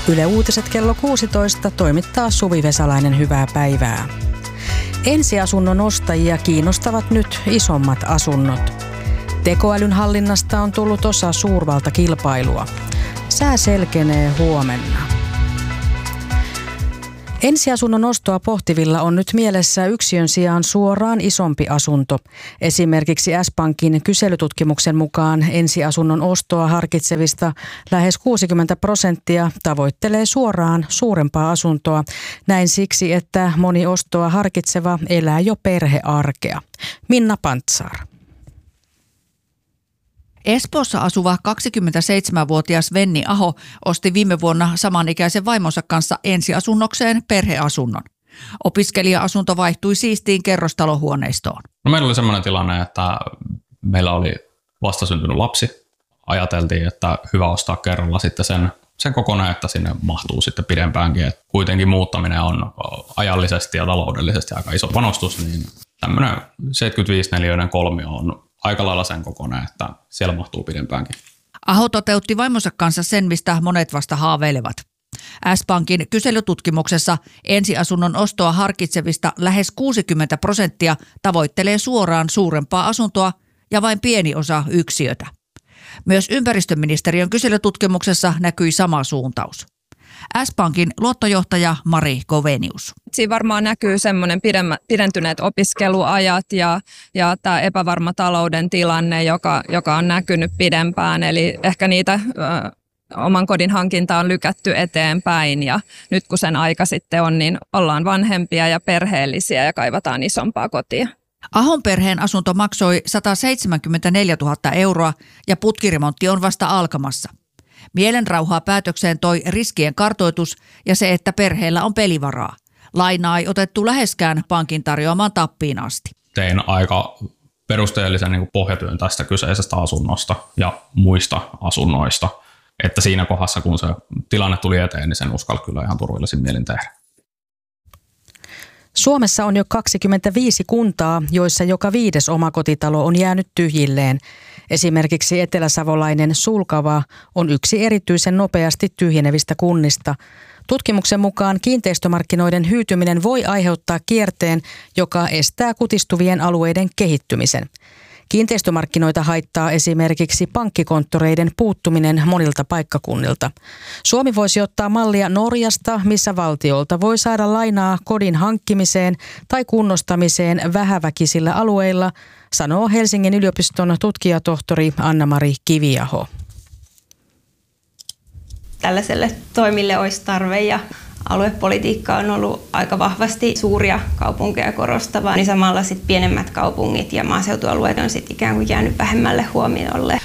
Yle Uutiset kello 16 toimittaa Suvi Vesalainen, hyvää päivää. Ensiasunnon ostajia kiinnostavat nyt isommat asunnot. Tekoälyn hallinnasta on tullut osa suurvaltakilpailua. Sää selkenee huomenna. Ensiasunnon ostoa pohtivilla on nyt mielessä yksiön sijaan suoraan isompi asunto. Esimerkiksi S-Pankin kyselytutkimuksen mukaan ensiasunnon ostoa harkitsevista lähes 60% tavoittelee suoraan suurempaa asuntoa. Näin siksi, että moni ostoa harkitseva elää jo perhearkea. Minna Pantsar. Espoossa asuva 27-vuotias Venni Aho osti viime vuonna samanikäisen vaimonsa kanssa ensiasunnokseen perheasunnon. Opiskelija-asunto vaihtui siistiin kerrostalohuoneistoon. No, meillä oli sellainen tilanne, että meillä oli vastasyntynyt lapsi. Ajateltiin, että hyvä ostaa kerralla sitten sen kokonaan, että sinne mahtuu sitten pidempäänkin. Et kuitenkin muuttaminen on ajallisesti ja taloudellisesti aika iso panostus, niin tämmöinen 75-neliöinen kolmio on aika lailla sen kokonaan, että siellä mahtuu pidempäänkin. Aho toteutti vaimonsa kanssa sen, mistä monet vasta haaveilevat. S-Pankin kyselytutkimuksessa ensiasunnon ostoa harkitsevista lähes 60% tavoittelee suoraan suurempaa asuntoa ja vain pieni osa yksiötä. Myös ympäristöministeriön kyselytutkimuksessa näkyi sama suuntaus. S-Pankin luottojohtaja Mari Kovenius. Siinä varmaan näkyy semmoinen pidentyneet opiskeluajat ja tämä epävarma talouden tilanne, joka on näkynyt pidempään. Eli ehkä niitä oman kodin hankintaa on lykätty eteenpäin ja nyt kun sen aika sitten on, niin ollaan vanhempia ja perheellisiä ja kaivataan isompaa kotia. Ahon perheen asunto maksoi 174 000 euroa ja putkiremontti on vasta alkamassa. Mielenrauhaa päätökseen toi riskien kartoitus ja se, että perheellä on pelivaraa. Lainaa ei otettu läheskään pankin tarjoamaan tappiin asti. Tein aika perusteellisen pohjatyön tästä kyseisestä asunnosta ja muista asunnoista, että siinä kohdassa, kun se tilanne tuli eteen, niin sen uskalsi kyllä ihan turvallisin mielin tehdä. Suomessa on jo 25 kuntaa, joissa joka 5. omakotitalo on jäänyt tyhjilleen. Esimerkiksi eteläsavolainen Sulkava on yksi erityisen nopeasti tyhjenevistä kunnista. Tutkimuksen mukaan kiinteistömarkkinoiden hyytyminen voi aiheuttaa kierteen, joka estää kutistuvien alueiden kehittymisen. Kiinteistömarkkinoita haittaa esimerkiksi pankkikonttoreiden puuttuminen monilta paikkakunnilta. Suomi voisi ottaa mallia Norjasta, missä valtiolta voi saada lainaa kodin hankkimiseen tai kunnostamiseen vähäväkisillä alueilla, sanoo Helsingin yliopiston tutkijatohtori Anna-Mari Kiviaho. Tällaiselle toimille olisi tarve ja aluepolitiikka on ollut aika vahvasti suuria kaupunkeja korostavaa, niin samalla sitten pienemmät kaupungit ja maaseutualueet on sitten ikään kuin jäänyt vähemmälle huomiolle.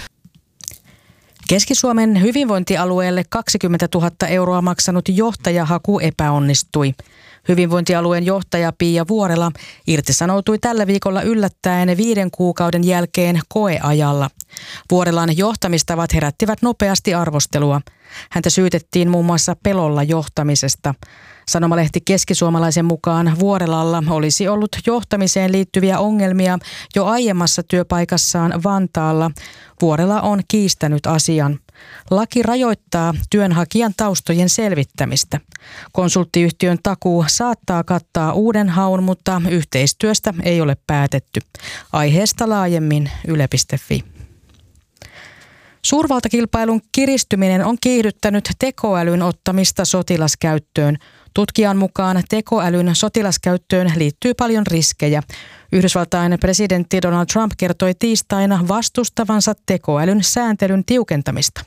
Keski-Suomen hyvinvointialueelle 20 000 euroa maksanut johtajahaku epäonnistui. Hyvinvointialueen johtaja Pia Vuorela irtisanoutui tällä viikolla yllättäen 5 kuukauden jälkeen koeajalla. Vuorelan johtamistavat herättivät nopeasti arvostelua. Häntä syytettiin muun muassa pelolla johtamisesta. Sanomalehti Keskisuomalaisen mukaan Vuorelalla olisi ollut johtamiseen liittyviä ongelmia jo aiemmassa työpaikassaan Vantaalla. Vuorela on kiistänyt asian. Laki rajoittaa työnhakijan taustojen selvittämistä. Konsulttiyhtiön takuu saattaa kattaa uuden haun, mutta yhteistyöstä ei ole päätetty. Aiheesta laajemmin yle.fi. Suurvaltakilpailun kiristyminen on kiihdyttänyt tekoälyn ottamista sotilaskäyttöön. Tutkijan mukaan tekoälyn sotilaskäyttöön liittyy paljon riskejä. Yhdysvaltain presidentti Donald Trump kertoi tiistaina vastustavansa tekoälyn sääntelyn tiukentamista.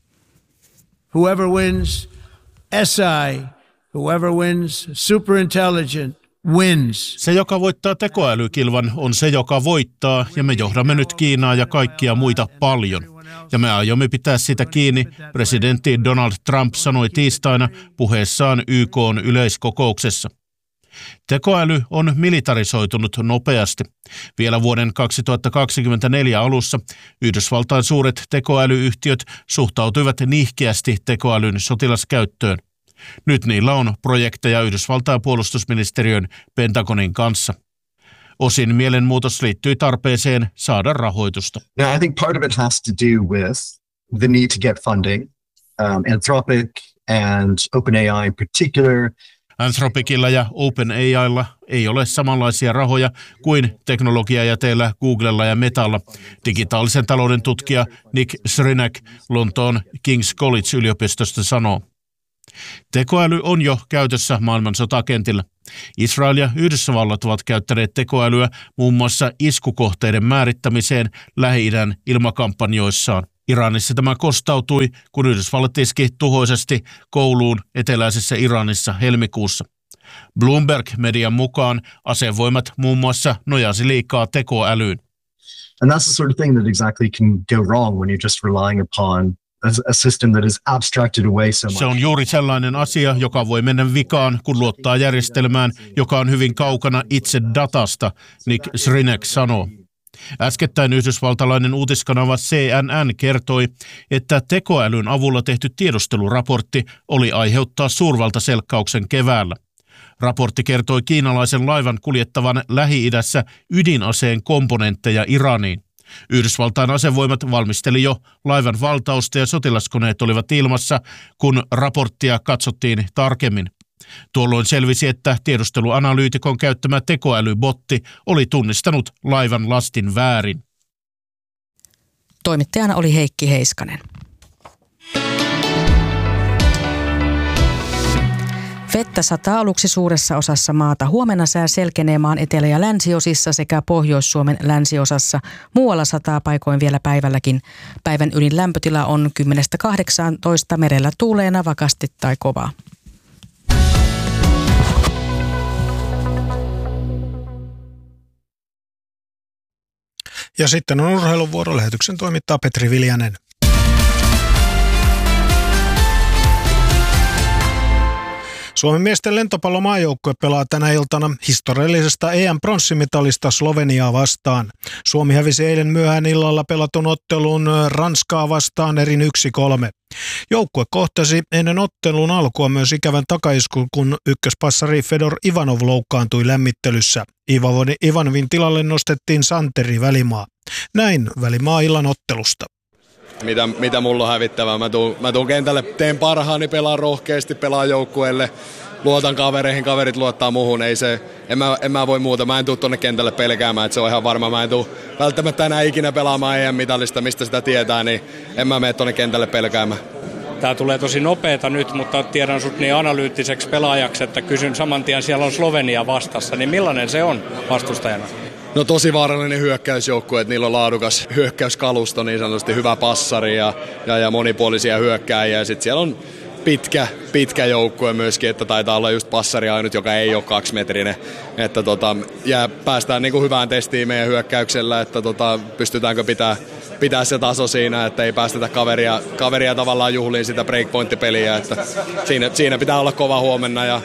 Whoever wins SI, whoever wins superintelligent wins. Se, joka voittaa tekoälykilvan, on se, joka voittaa, ja me johdamme nyt Kiinaa ja kaikkia muita paljon. Ja me aiomme pitää sitä kiinni, presidentti Donald Trump sanoi tiistaina puheessaan YK:n yleiskokouksessa. Tekoäly on militarisoitunut nopeasti. Vielä vuoden 2024 alussa Yhdysvaltain suuret tekoälyyhtiöt suhtautuivat nihkeästi tekoälyn sotilaskäyttöön. Nyt niillä on projekteja Yhdysvaltain puolustusministeriön Pentagonin kanssa. Osin mielenmuutos liittyy tarpeeseen saada rahoitusta. Now, I think part of it has to do with the need to get funding. Anthropic and OpenAI in particular. Anthropicilla ja OpenAIlla ei ole samanlaisia rahoja kuin teknologiajäteillä Googlella ja Metalla, digitaalisen talouden tutkija Nick Srinac Lontoon King's College-yliopistosta sanoo. Tekoäly on jo käytössä maailman sotakentillä. Israel ja Yhdysvallat ovat käyttäneet tekoälyä muun muassa iskukohteiden määrittämiseen Lähi-idän ilmakampanjoissaan. Iranissa tämä kostautui, kun Yhdysvallat iski tuhoisesti kouluun eteläisessä Iranissa helmikuussa. Bloomberg-median mukaan asevoimat muun muassa nojasi liikaa tekoälyyn. And that's the sort of thing that exactly can go wrong when you're just relying upon a system that is abstracted away so much. Se on juuri sellainen asia, joka voi mennä vikaan, kun luottaa järjestelmään, joka on hyvin kaukana itse datasta, Nick Srinac sanoo. Äskettäin yhdysvaltalainen uutiskanava CNN kertoi, että tekoälyn avulla tehty tiedusteluraportti oli aiheuttaa suurvaltaselkkauksen keväällä. Raportti kertoi kiinalaisen laivan kuljettavan Lähi-idässä ydinaseen komponentteja Iraniin. Yhdysvaltain asevoimat valmisteli jo laivan valtausta ja sotilaskoneet olivat ilmassa, kun raporttia katsottiin tarkemmin. Tuolloin selvisi, että tiedusteluanalyytikon käyttämä tekoälybotti oli tunnistanut laivan lastin väärin. Toimittajana oli Heikki Heiskanen. Vettä sataa aluksi suuressa osassa maata. Huomenna sää selkenee maan etelä- ja länsiosissa sekä Pohjois-Suomen länsiosassa. Muualla sataa paikoin vielä päivälläkin. Päivän ylin lämpötila on 10–18, merellä tuuleena vakasti tai kovaa. Ja sitten on urheiluvuoro. Lähetyksen toimittaa Petri Viljanen. Suomen miesten lentopallomaajoukkue pelaa tänä iltana historiallisesta EM-pronssimitalista Sloveniaa vastaan. Suomi hävisi eilen myöhään illalla pelatun ottelun Ranskaa vastaan erin 1-3. Joukkue kohtasi ennen ottelun alkua myös ikävän takaiskun, kun ykköspassari Fedor Ivanov loukkaantui lämmittelyssä. Ivanovin tilalle nostettiin Santeri Välimaa. Näin Välimaa illan ottelusta. Mitä mulla on hävittävää? Mä tuun kentälle, teen parhaani, pelaan rohkeasti, pelaan joukkueelle, luotan kavereihin, kaverit luottaa muhun. En mä voi muuta, mä en tuu tonne kentälle pelkäämään, että se on ihan varma. Mä en tuu välttämättä enää ikinä pelaamaan EM-mitalista, mistä sitä tietää, niin en mä mene tonne kentälle pelkäämään. Tää tulee tosi nopeeta nyt, mutta tiedän sut niin analyyttiseksi pelaajaksi, että kysyn saman tien, siellä on Slovenia vastassa, niin millainen se on vastustajana? No tosi vaarallinen hyökkäysjoukkue, että niillä on laadukas hyökkäyskalusto, niin sanotusti hyvä passari ja monipuolisia hyökkääjiä. Ja sitten siellä on pitkä joukkue myöskin, että taitaa olla just passari ainut, joka ei ole 2-metrinen. Että päästään niin kuin hyvään testiin meidän hyökkäyksellä, että pystytäänkö pitää se taso siinä, että ei päästetä kaveria tavallaan juhliin sitä breakpoint-peliä. Että siinä pitää olla kova huomenna ja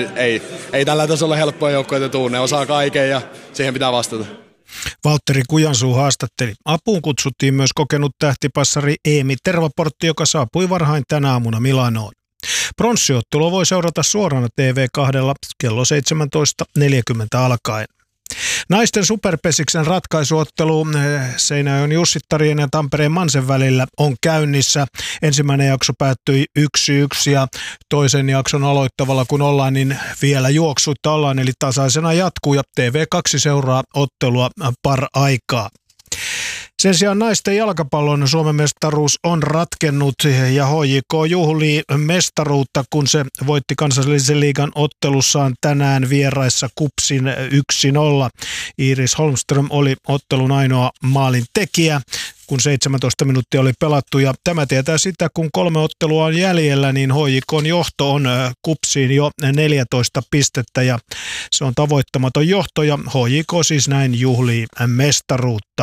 ei tällä tasolla helppoja joukkoja tuu, ne osaa kaiken ja siihen pitää vastata. Valtteri Kujansuu haastatteli. Apuun kutsuttiin myös kokenut tähtipassari Eemi Tervaportti, joka saapui varhain tänä aamuna Milanoon. Pronssiottelu voi seurata suorana TV2 kello 17.40 alkaen. Naisten superpesiksen ratkaisuottelu Seinäjoen Jussittarien ja Tampereen Mansen välillä on käynnissä. Ensimmäinen jakso päättyi 1-1 ja toisen jakson aloittavalla kun ollaan, niin vielä juoksuutta ollaan, eli tasaisena jatkuu ja TV2 seuraa ottelua par-aikaa. Sen sijaan naisten jalkapallon Suomen mestaruus on ratkennut ja HJK juhlii mestaruutta, kun se voitti kansallisen liigan ottelussaan tänään vieraissa KuPSin 1-0. Iiris Holmström oli ottelun ainoa maalin tekijä, kun 17 minuuttia oli pelattu. Ja tämä tietää sitä, kun 3 ottelua on jäljellä, niin HJK:n johto on KuPSiin jo 14 pistettä ja se on tavoittamaton johto ja HJK siis näin juhlii mestaruutta.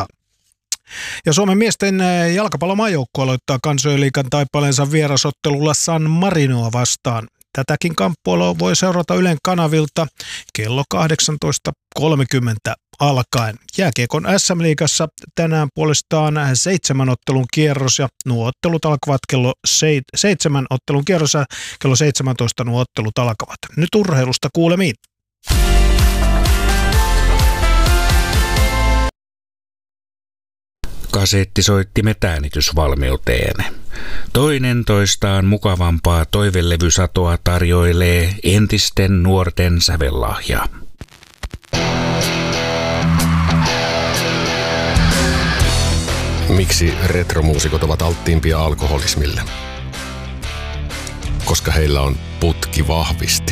Ja Suomen miesten jalkapallomaajoukkue aloittaa kansainliigan taipaleensa vierasottelulla San Marinoa vastaan. Tätäkin kamppailua voi seurata Ylen kanavilta kello 18.30 alkaen. Jääkiekon SM-liigassa tänään puolestaan 7 ottelun kierros ja nuo ottelut alkavat kello 7 ottelun kierros ja kello 17 nuo ottelut alkavat. Nyt urheilusta kuulemiin. Kasettisoittimet äänitysvalmiuteen. Toinen toistaan mukavampaa toivelevysatoa tarjoilee entisten nuorten sävellahja. Miksi retromuusikot ovat alttiimpia alkoholismille? Koska heillä on putki vahvistaa.